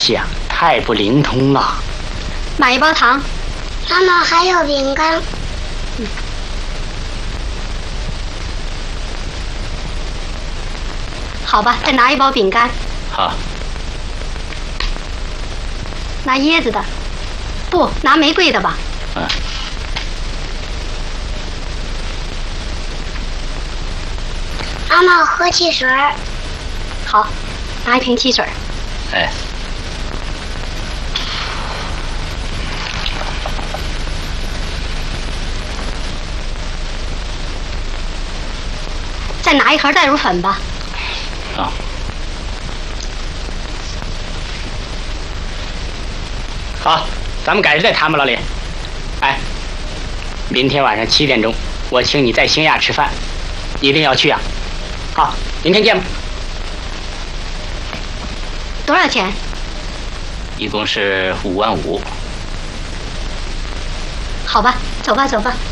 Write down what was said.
想太不灵通了。 买一包糖。 妈妈还有饼干。 好吧，再拿一包饼干。 好。 拿椰子的，不拿玫瑰的吧？ 嗯。 妈妈喝汽水。 好，拿一瓶汽水。 哎。 再拿一盒代乳粉吧。 啊。好，咱们改日再谈吧，老李。哎，明天晚上7点钟，我请你在兴亚吃饭，一定要去啊！好，明天见吧。 多少钱？ 一共是5万5。 好吧，走吧，走吧。